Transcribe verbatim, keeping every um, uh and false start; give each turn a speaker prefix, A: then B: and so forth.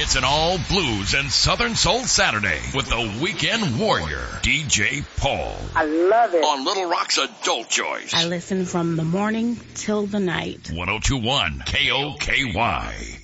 A: It's an all blues and Southern Soul Saturday with the Weekend Warrior, D J Paul.
B: I love it.
A: On Little Rock's Adult Choice.
C: I listen from the morning till the night.
A: ten twenty-one K O K Y.